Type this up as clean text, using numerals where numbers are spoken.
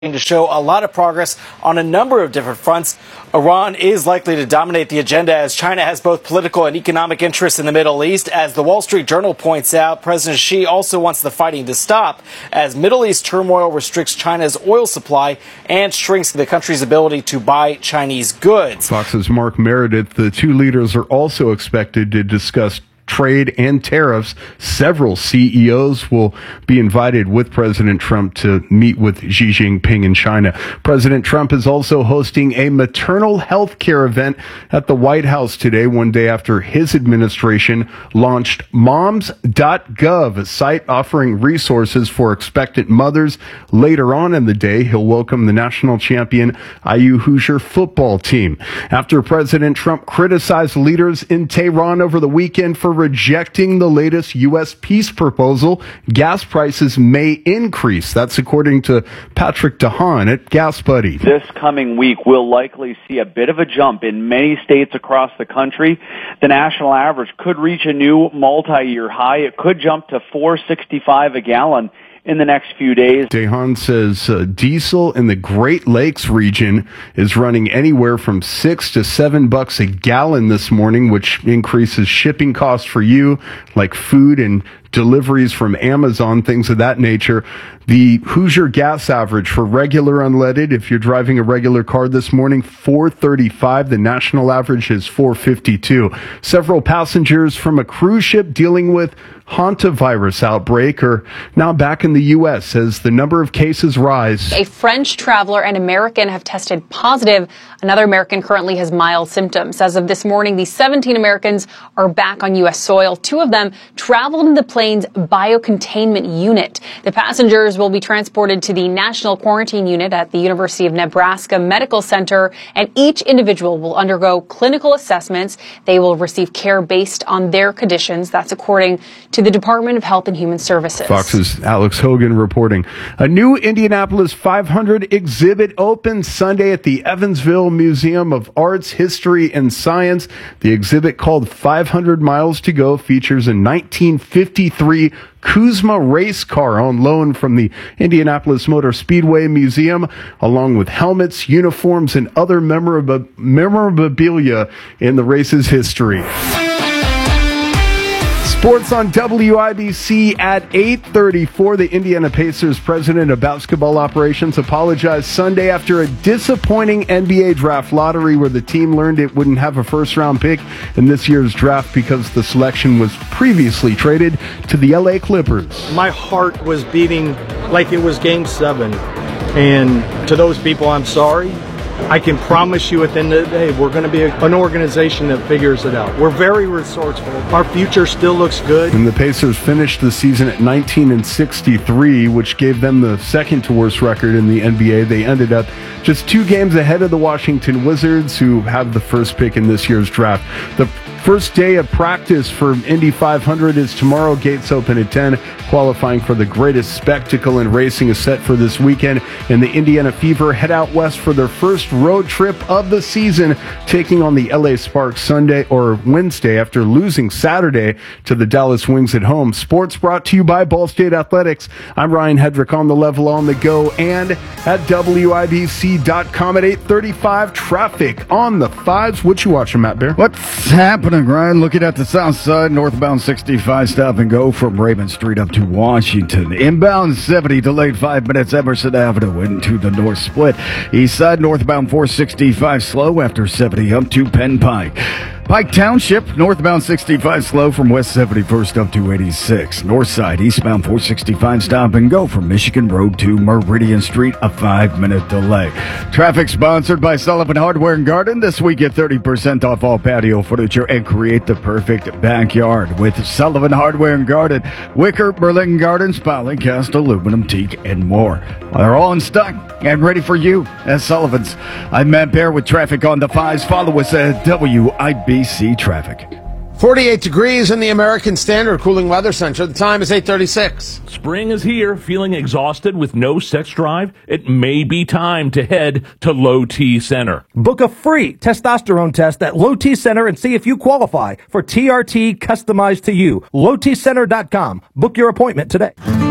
to show a lot of progress on a number of different fronts. Iran is likely to dominate the agenda as China has both political and economic interests in the Middle East. As the Wall Street Journal points out, President Xi also wants the fighting to stop as Middle East turmoil restricts China's oil supply and shrinks the country's ability to buy Chinese goods. Fox's Mark Meredith, the two leaders are also expected to discuss trade and tariffs. Several CEOs will be invited with President Trump to meet with Xi Jinping in China. President Trump is also hosting a maternal health care event at the White House today, one day after his administration launched moms.gov, a site offering resources for expectant mothers. Later on in the day, he'll welcome the national champion IU Hoosier football team. After President Trump criticized leaders in Tehran over the weekend for rejecting the latest U.S. peace proposal, gas prices may increase. That's according to Patrick DeHaan at Gas Buddy. This coming week, we'll likely see a bit of a jump in many states across the country. The national average could reach a new multi-year high. It could jump to $4.65 a gallon in the next few days. DeHaan says diesel in the Great Lakes region is running anywhere from $6 to $7 a gallon this morning, which increases shipping costs for you, like food and deliveries from Amazon, things of that nature. The Hoosier gas average for regular unleaded, if you're driving a regular car this morning, $4.35. The national average is $4.52. Several passengers from a cruise ship dealing with hantavirus outbreak are now back in the U.S. as the number of cases rise. A French traveler and American have tested positive. Another American currently has mild symptoms. As of this morning, the 17 Americans are back on U.S. soil. 2 of them traveled in the plane's biocontainment unit. The passengers will be transported to the National Quarantine Unit at the University of Nebraska Medical Center, and each individual will undergo clinical assessments. They will receive care based on their conditions. That's according to the Department of Health and Human Services. Fox's Alex Hogan reporting. A new Indianapolis 500 exhibit opens Sunday at the Evansville Museum of Arts, History, and Science. The exhibit, called 500 Miles to Go, features a 1953 Kuzma race car on loan from the Indianapolis Motor Speedway Museum, along with helmets, uniforms, and other memorabilia in the race's history. Sports on WIBC at 8:34. The Indiana Pacers president of basketball operations apologized Sunday after a disappointing NBA draft lottery where the team learned it wouldn't have a first-round pick in this year's draft because the selection was previously traded to the LA Clippers. My heart was beating like it was Game 7. And to those people, I'm sorry. I can promise you at the end of the day, we're going to be an organization that figures it out. We're very resourceful. Our future still looks good. And the Pacers finished the season at 19-63, which gave them the second to worst record in the NBA. They ended up just 2 games ahead of the Washington Wizards, who have the first pick in this year's draft. The first day of practice for Indy 500 is tomorrow. Gates open at 10. Qualifying for the greatest spectacle in racing is set for this weekend. And the Indiana Fever head out west for their first road trip of the season, taking on the LA Sparks Wednesday after losing Saturday to the Dallas Wings at home. Sports brought to you by Ball State Athletics. I'm Ryan Hedrick on the level, on the go, and at WIBC.com at 8:35. Traffic on the 5s. What you watching, Matt Bear? What's happening, Ryan? Looking at the south side, northbound 65, stop and go from Raymond Street up to Washington. Inbound 70, delayed 5 minutes, Emerson Avenue into the north split. East side, northbound 465, slow after 70 up to Penn Pike. Pike Township, northbound 65 slow from West 71st up to 86. North side, eastbound 465 stop and go from Michigan Road to Meridian Street, a 5-minute delay. Traffic sponsored by Sullivan Hardware and Garden. This week, get 30% off all patio furniture and create the perfect backyard with Sullivan Hardware and Garden. Wicker, Berlin Gardens, poly, cast aluminum, teak, and more. They're all in stock and ready for you at Sullivan's. I'm Matt Bear with traffic on the 5s. Follow us at WIBC Traffic. 48 degrees in the American Standard Cooling Weather Center. The time is 8:36. Spring is here. Feeling exhausted with no sex drive? It may be time to head to Low T Center. Book a free testosterone test at Low T Center and see if you qualify for TRT customized to you. LowTCenter.com. Book your appointment today.